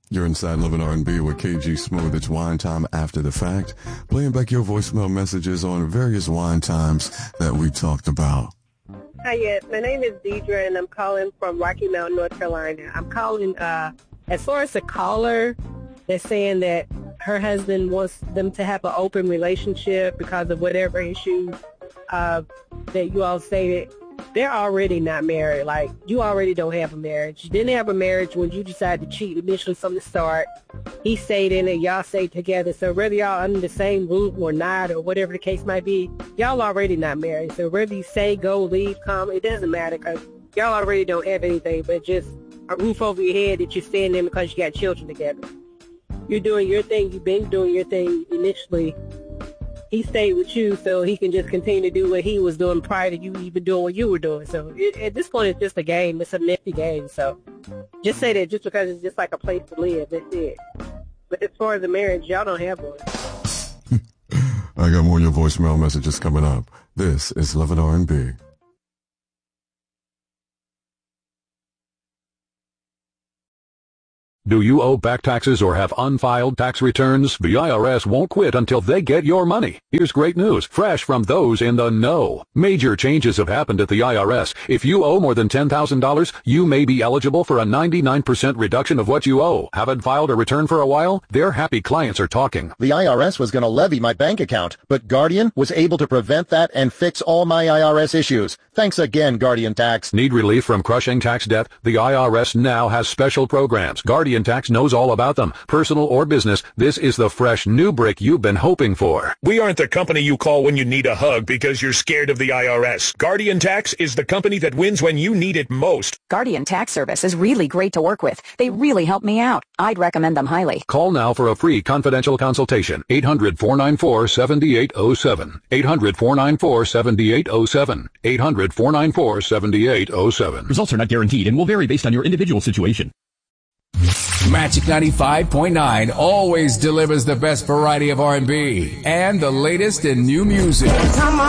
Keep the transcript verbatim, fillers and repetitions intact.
You're inside Lovin' R and B with K G Smooth. It's wine time after the fact. Playing back your voicemail messages on various wine times that we talked about. Hi, yeah. My name is Deidre, and I'm calling from Rocky Mount, North Carolina. I'm calling, uh, as far as the caller that's saying that her husband wants them to have an open relationship because of whatever issues uh, that you all stated. They're already not married. Like, you already don't have a marriage. You didn't have a marriage when you decided to cheat initially from the start. He stayed in it. Y'all stayed together. So whether y'all under the same roof or not, or whatever the case might be, y'all already not married. So whether you say, go, leave, come, it doesn't matter because y'all already don't have anything but just a roof over your head that you're staying in because you got children together. You're doing your thing. You've been doing your thing initially. He stayed with you so he can just continue to do what he was doing prior to you even doing what you were doing. So it, at this point, it's just a game. It's a nifty game. So just say that just because it's just like a place to live, that's it. But as far as the marriage, y'all don't have one. I got more of your voicemail messages coming up. This is Lovin' R and B. Do you owe back taxes or have unfiled tax returns? The I R S won't quit until they get your money. Here's great news, fresh from those in the know. Major changes have happened at the I R S. If you owe more than ten thousand dollars, you may be eligible for a ninety-nine percent reduction of what you owe. Haven't filed a return for a while? Their happy clients are talking. The I R S was going to levy my bank account, but Guardian was able to prevent that and fix all my I R S issues. Thanks again, Guardian Tax. Need relief from crushing tax debt? The I R S now has special programs. Guardian Tax knows all about them. Personal or business, this is the fresh new brick you've been hoping for. We aren't the company you call when you need a hug because you're scared of the I R S. Guardian Tax is the company that wins when you need it most. Guardian Tax Service is really great to work with. They really help me out. I'd recommend them highly. Call now for a free confidential consultation. eight hundred, four nine four, seven eight zero seven. eight hundred, four nine four, seven eight zero seven. eight hundred, four nine four, seven eight zero seven. Results are not guaranteed and will vary based on your individual situation. Magic ninety-five point nine always delivers the best variety of R and B and the latest in new music.